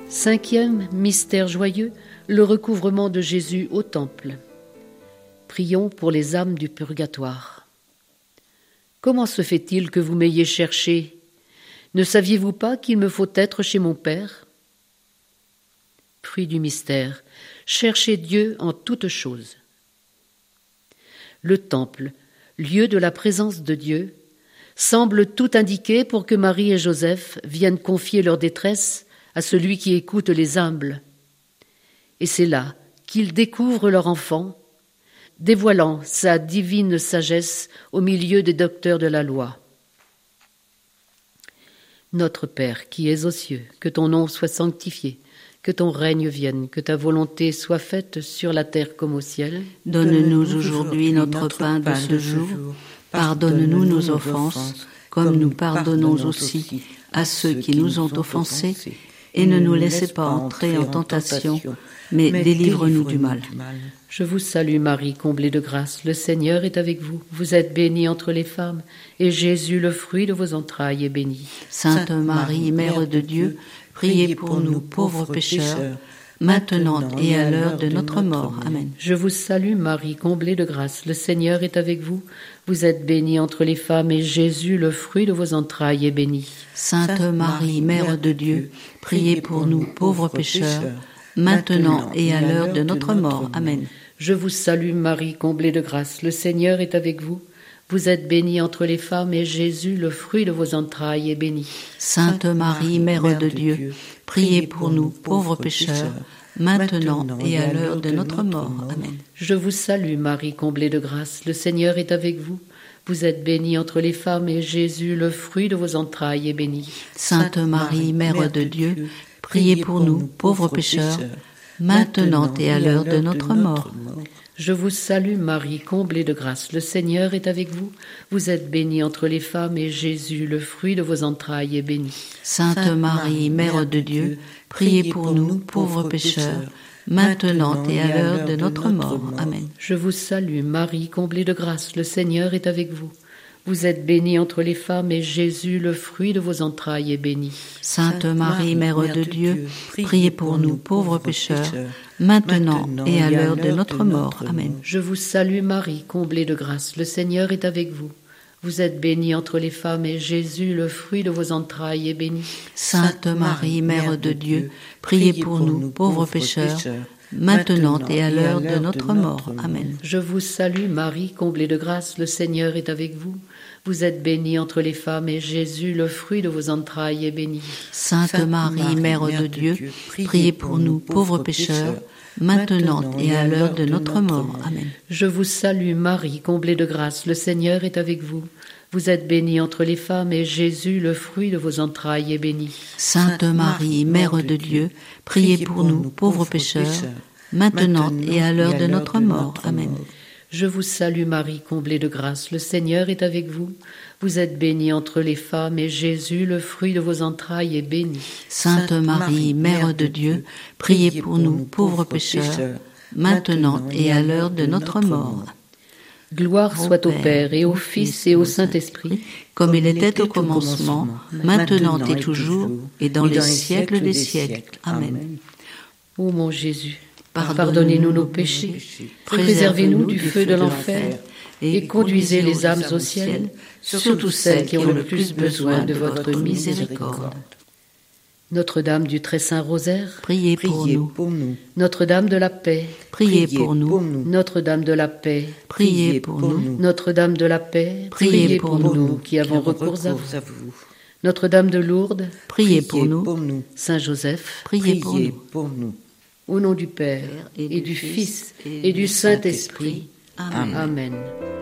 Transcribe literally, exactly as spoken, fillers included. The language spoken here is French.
Cinquième mystère joyeux, le recouvrement de Jésus au temple. Prions pour les âmes du purgatoire. Comment se fait-il que vous m'ayez cherché ? Ne saviez-vous pas qu'il me faut être chez mon Père ? Fruit du mystère, cherchez Dieu en toutes choses. Le temple, lieu de la présence de Dieu, semble tout indiquer pour que Marie et Joseph viennent confier leur détresse à celui qui écoute les humbles. Et c'est là qu'ils découvrent leur enfant, dévoilant sa divine sagesse au milieu des docteurs de la loi. Notre Père qui es aux cieux, que ton nom soit sanctifié, que ton règne vienne, que ta volonté soit faite sur la terre comme au ciel. Donne-nous aujourd'hui notre pain de ce jour. Pardonne-nous nos offenses, comme nous pardonnons aussi à ceux qui nous ont offensés. Et ne nous laissez pas entrer en tentation, mais délivre-nous du mal. Je vous salue Marie, comblée de grâce, le Seigneur est avec vous. Vous êtes bénie entre les femmes, et Jésus, le fruit de vos entrailles, est béni. Sainte Marie, Mère de Dieu, priez pour nous pauvres pécheurs, maintenant et à l'heure de notre mort. Amen. Je vous salue Marie, comblée de grâce, le Seigneur est avec vous. Vous êtes bénie entre les femmes, et Jésus, le fruit de vos entrailles, est béni. Sainte Marie, Mère de Dieu, priez pour nous pauvres pécheurs, maintenant et à l'heure de notre mort. Amen. Je vous salue Marie, comblée de grâce, le Seigneur est avec vous. Vous êtes bénie entre les femmes, et Jésus, le fruit de vos entrailles, est béni. Sainte Marie, Mère de Dieu, priez pour nous pauvres pécheurs, maintenant et à l'heure de notre mort. Amen. Je vous salue Marie, comblée de grâce, le Seigneur est avec vous. Vous êtes bénie entre les femmes, et Jésus, le fruit de vos entrailles, est béni. Sainte Marie, Mère de Dieu, priez pour nous pauvres pécheurs, maintenant et à l'heure de notre mort. Je vous salue Marie, comblée de grâce, le Seigneur est avec vous. Vous êtes bénie entre les femmes, et Jésus, le fruit de vos entrailles, est béni. Sainte Marie, Mère de Dieu, priez pour nous pauvres pécheurs, maintenant et à l'heure de notre mort. Amen. Je vous salue Marie, comblée de grâce, le Seigneur est avec vous. Vous êtes bénie entre les femmes, et Jésus, le fruit de vos entrailles, est béni. Sainte Marie, Mère de Dieu, priez pour nous pauvres pécheurs, maintenant et à l'heure de notre mort. Amen. Je vous salue Marie, comblée de grâce, le Seigneur est avec vous. Vous êtes bénie entre les femmes, et Jésus, le fruit de vos entrailles, est béni. Sainte Marie, Mère de Dieu, priez pour nous pauvres pécheurs, maintenant et à l'heure de notre mort. Amen. Je vous salue Marie, comblée de grâce, le Seigneur est avec vous. Vous êtes bénie entre les femmes, et Jésus, le fruit de vos entrailles, est béni. Sainte Marie, Mère de Dieu, priez pour nous pauvres pécheurs, maintenant et à l'heure de notre mort. Amen. Je vous salue Marie, comblée de grâce, le Seigneur est avec vous. Vous êtes bénie entre les femmes, et Jésus, le fruit de vos entrailles, est béni. Sainte Marie, Mère de Dieu, priez pour nous pauvres pécheurs, maintenant et à l'heure de notre mort. Amen. Je vous salue Marie, comblée de grâce, le Seigneur est avec vous. Vous êtes bénie entre les femmes, et Jésus, le fruit de vos entrailles, est béni. Sainte Marie, Mère de Dieu, priez pour nous pauvres pécheurs, maintenant et à l'heure de notre mort. Gloire soit au Père, et au Fils, et au Saint-Esprit, comme il était au commencement, maintenant et toujours, et dans les siècles des siècles. Amen. Ô mon Jésus, pardonnez-nous nos péchés, préservez-nous du feu de l'enfer, et conduisez les âmes au ciel, surtout celles qui ont le plus besoin de votre miséricorde. Notre-Dame du très saint rosaire, priez pour nous. Notre-Dame de la paix, priez pour nous. Notre-Dame de la paix, priez pour nous. Notre-Dame de la paix, priez pour nous qui avons recours à vous. Notre-Dame de Lourdes, priez pour nous. Saint Joseph, priez pour nous. Au nom du Père, et du Fils, et du Saint-Esprit. Amen. Amen.